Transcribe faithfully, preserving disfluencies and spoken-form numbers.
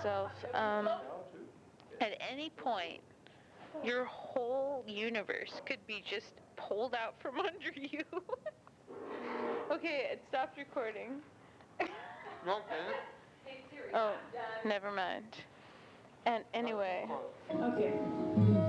yourself, um, at any point, your whole universe could be just pulled out from under you. Okay, it stopped recording. Okay. Oh, never mind. And anyway. Okay.